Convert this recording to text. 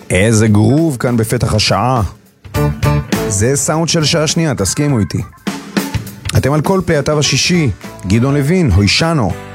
איזה גרוב כאן בפתח השעה. זה סאונד של שעה שנייה, תסכימו איתי. אתם על כל פלי התו השישי, גדעון לוין, הוישנו.